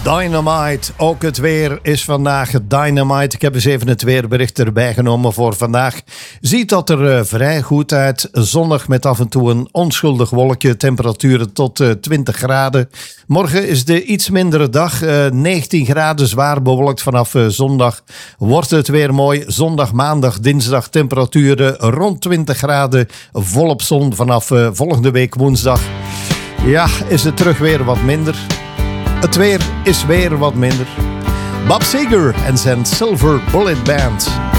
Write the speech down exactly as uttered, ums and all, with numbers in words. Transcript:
Dynamite. Ook het weer is vandaag dynamite. Ik heb eens even het weerbericht erbij genomen voor vandaag. Ziet dat er uh, vrij goed uit. Zonnig met af en toe een onschuldig wolkje. Temperaturen tot uh, twintig graden. Morgen is de iets mindere dag. Uh, negentien graden, zwaar bewolkt vanaf uh, zondag. Wordt het weer mooi. Zondag, maandag, dinsdag temperaturen rond twintig graden. Volop zon vanaf uh, volgende week woensdag. Ja, is het terug weer wat minder. Het weer is weer wat minder. Bob Seger en zijn Silver Bullet Band.